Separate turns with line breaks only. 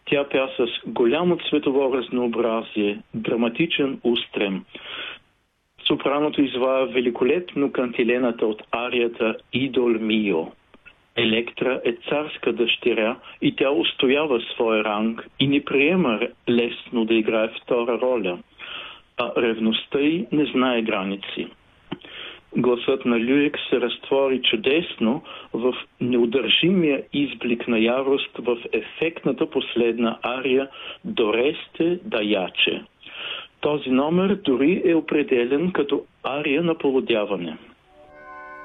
Тя пя с голямо цветово разнообразие, драматичен устрем. Сопраното извая великолепно кантилената от арията «Идол мио». Електра е царска дъщеря и тя устоява своя ранг и не приема лесно да играе втора роля, а ревността й не знае граници. Гласът на Люек се разтвори чудесно в неудържимия изблик на ярост в ефектната последна ария «Доресте да яче». Този номер дори е определен като ария на полудяване.